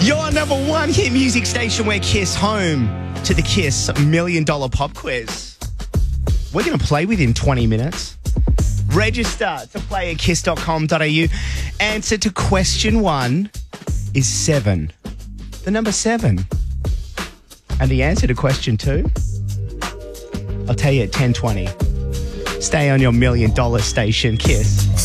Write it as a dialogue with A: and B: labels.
A: Your number one hit music station where Kiss home to the Kiss $1 Million Pop Quiz. We're going to play within 20 minutes. Register to play at kiss.com.au. Answer to question 1 is 7. The number 7. And the answer to question 2, I'll tell you at 10:20. Stay on your $1 Million station, Kiss.